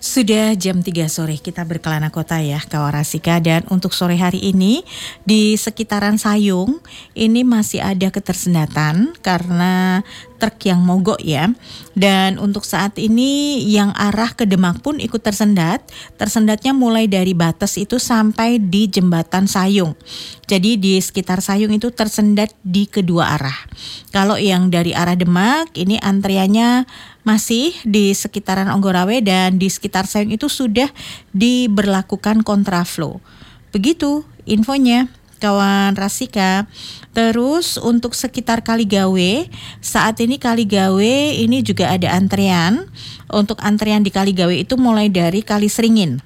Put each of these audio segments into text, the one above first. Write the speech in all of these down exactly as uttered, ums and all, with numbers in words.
Sudah jam tiga sore, kita berkelana kota ya Kawarasika. Dan untuk sore hari ini di sekitaran Sayung ini masih ada ketersendatan karena truk yang mogok ya. Dan untuk saat ini yang arah ke Demak pun ikut tersendat. Tersendatnya mulai dari Bates itu sampai di jembatan Sayung. Jadi di sekitar Sayung itu tersendat di kedua arah. Kalau yang dari arah Demak ini antriannya masih di sekitaran Onggarawe dan di sekitar Sayung itu sudah diberlakukan kontraflow. Begitu infonya kawan Rasika. Terus untuk sekitar Kaligawe, saat ini Kaligawe ini juga ada antrian. Untuk antrian di Kaligawe itu mulai dari Kalisringin.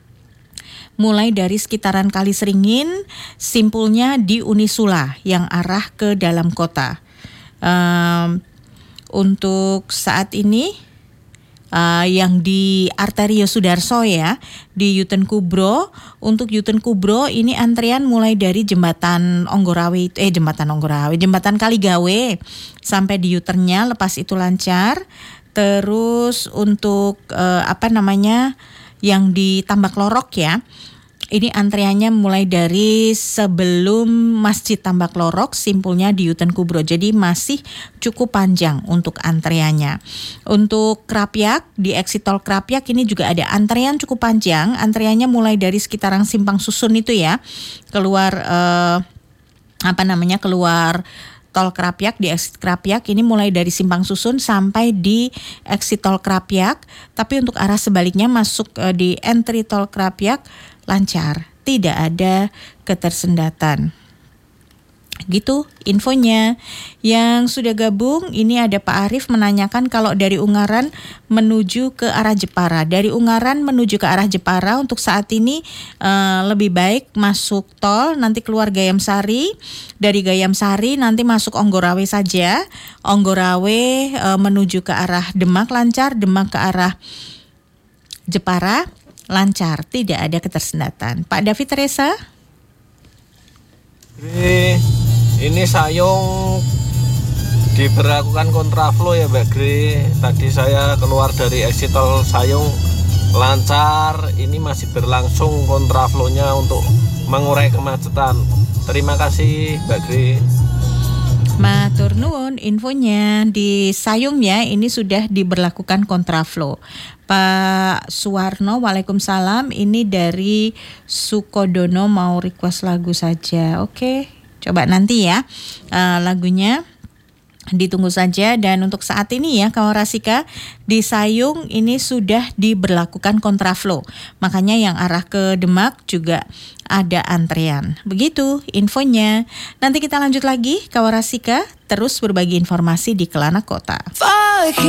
Mulai dari sekitaran Kalisringin, simpulnya di Unisula yang arah ke dalam kota. Um, Untuk saat ini uh, yang di Arterio Sudarso ya, di Yuten Kubro. Untuk Yuten Kubro ini antrian mulai dari jembatan Onggarawe, eh jembatan Onggarawe, jembatan Kaligawe sampai di Yutennya, lepas itu lancar. Terus untuk uh, apa namanya yang di Tambak Lorok ya. Ini antriannya mulai dari sebelum Masjid Tambak Lorok, simpulnya di Yuten Kubro. Jadi masih cukup panjang untuk antriannya. Untuk Krapyak, di exit tol Krapyak ini juga ada antrian cukup panjang. Antriannya mulai dari sekitaran Simpang Susun itu ya, keluar eh, apa namanya keluar tol Krapyak, di exit Krapyak ini mulai dari Simpang Susun sampai di exit tol Krapyak. Tapi untuk arah sebaliknya masuk eh, di entry tol Krapyak lancar, tidak ada ketersendatan. Gitu infonya. Yang sudah gabung ini ada Pak Arif menanyakan kalau dari Ungaran menuju ke arah Jepara. Dari Ungaran menuju ke arah Jepara untuk saat ini uh, lebih baik masuk tol, nanti keluar Gayam Sari. Dari Gayam Sari nanti masuk Onggarawe saja. Onggarawe uh, menuju ke arah Demak lancar, Demak ke arah Jepara lancar, tidak ada ketersendatan. Pak David Teresa? Gri, ini Sayung diberlakukan kontraflow ya Mbak Gri. Tadi saya keluar dari exit tol Sayung lancar, ini masih berlangsung kontraflownya untuk mengurai kemacetan. Terima kasih Mbak Gri. Matur nuwun, infonya di Sayung ya, ini sudah diberlakukan kontraflow. Pak Suwarno, waalaikumsalam. Ini dari Sukodono mau request lagu saja. Oke, coba nanti ya uh, lagunya. Ditunggu saja. Dan untuk saat ini ya kawan Rasika, di Sayung ini sudah diberlakukan kontraflow. Makanya yang arah ke Demak juga ada antrian. Begitu infonya. Nanti kita lanjut lagi kawan Rasika, terus berbagi informasi di Kelana Kota.